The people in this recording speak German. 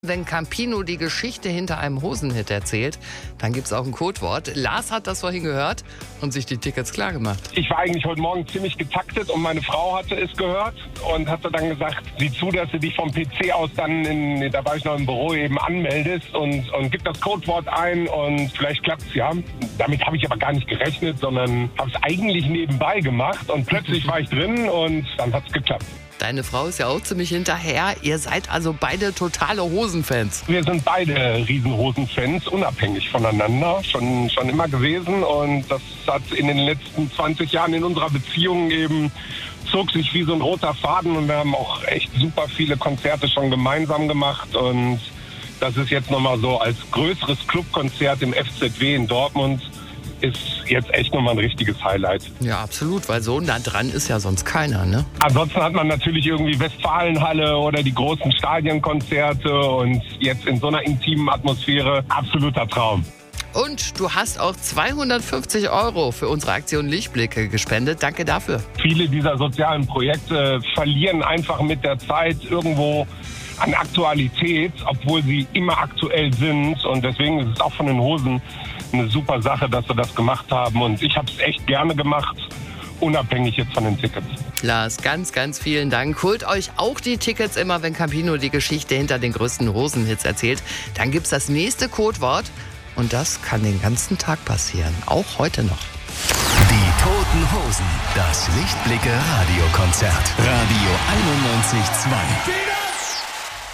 Wenn Campino die Geschichte hinter einem Hosenhit erzählt, dann gibt es auch ein Codewort. Lars hat das vorhin gehört und sich die Tickets klar gemacht. Ich war eigentlich heute Morgen ziemlich getaktet und meine Frau hatte es gehört und hatte dann gesagt, sieh zu, dass du dich vom PC aus dann, da war ich noch im Büro, eben anmeldest und gib das Codewort ein und vielleicht klappt es ja. Damit habe ich aber gar nicht gerechnet, sondern habe es eigentlich nebenbei gemacht und plötzlich war ich drin und dann hat es geklappt. Deine Frau ist ja auch ziemlich hinterher. Ihr seid also beide totale Hosenfans. Wir sind beide Riesenhosenfans, unabhängig voneinander, schon immer gewesen. Und das hat in den letzten 20 Jahren in unserer Beziehung eben zog sich wie so ein roter Faden. Und wir haben auch echt super viele Konzerte schon gemeinsam gemacht. Und das ist jetzt nochmal so als größeres Clubkonzert im FZW in Dortmund. Ist jetzt echt nochmal ein richtiges Highlight. Ja, absolut, weil so nah dran ist ja sonst keiner, ne? Ansonsten hat man natürlich irgendwie Westfalenhalle oder die großen Stadionkonzerte und jetzt in so einer intimen Atmosphäre absoluter Traum. Und du hast auch 250 € für unsere Aktion Lichtblicke gespendet. Danke dafür. Viele dieser sozialen Projekte verlieren einfach mit der Zeit irgendwo an Aktualität, obwohl sie immer aktuell sind. Und deswegen ist es auch von den Hosen eine super Sache, dass wir das gemacht haben. Und ich habe es echt gerne gemacht, unabhängig jetzt von den Tickets. Lars, ganz, ganz vielen Dank. Holt euch auch die Tickets immer, wenn Campino die Geschichte hinter den größten Hosenhits erzählt. Dann gibt's das nächste Codewort. Und das kann den ganzen Tag passieren. Auch heute noch. Die Toten Hosen. Das Lichtblicke Radiokonzert. Radio 91.2.